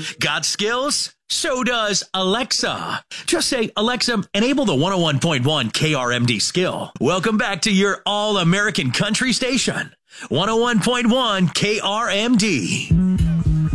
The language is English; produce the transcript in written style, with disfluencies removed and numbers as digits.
Got skills? So does Alexa. Just say, Alexa, enable the 101.1 KRMD skill. Welcome back to your all-American country station, 101.1 KRMD.